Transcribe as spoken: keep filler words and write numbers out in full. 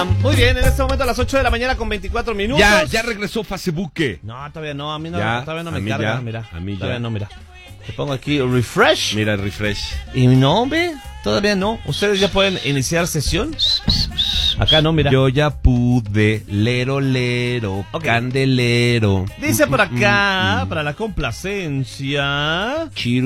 Muy bien, en este momento a las ocho de la mañana con veinticuatro minutos. Ya, ya regresó Facebook. No, todavía no, a mí no, Ya, todavía no a me mí carga, ya, mira. a mí ya. Todavía no, mira. Te pongo aquí refresh. Mira, refresh. Y no, ve, todavía no. ¿Ustedes ya pueden iniciar sesión? Acá no, mira. Yo ya pude, lero, lero, Ok. candelero. Dice por acá, Mm, mm, mm. para la complacencia. Chiru.